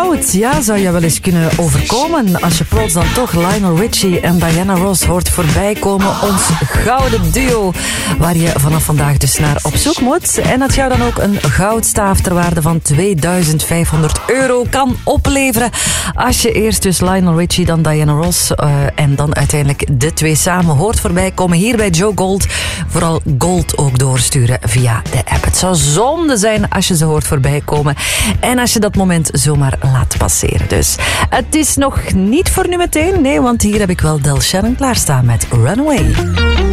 goud. Ja, zou je wel eens kunnen overkomen als je plots dan toch Lionel Richie en Diana Ross hoort voorbij komen. Ons gouden duo, waar je vanaf vandaag dus naar op zoek moet. En dat jou dan ook een goudstaaf ter waarde van €2500 kan opleveren. Als je eerst dus Lionel Richie, dan Diana Ross en dan uiteindelijk de twee samen hoort voorbij komen hier bij Joe Gold. Vooral Gold ook doorsturen via de app. Het zou zonde zijn als je ze hoort voorbij komen. En als je dat moment zomaar laat passeren. Dus het is nog niet voor nu meteen. Nee, want hier heb ik wel Del Shannon klaarstaan met Runaway.